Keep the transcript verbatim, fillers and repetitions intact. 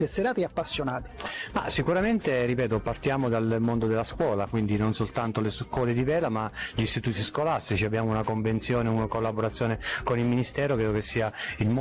tesserati e appassionati? Ma sicuramente, ripeto, partiamo dal mondo della scuola, quindi non soltanto le scuole di Vela ma gli istituti scolastici. Abbiamo una convenzione, una collaborazione con il Ministero, credo che sia il